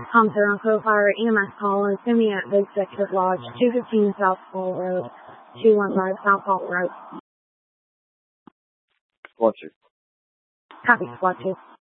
Commander on Fire EMS call is send me at Big Sector Lodge, 215 South Pole Road, 215 South Pole Road. Squad 2. Copy, Squad 2.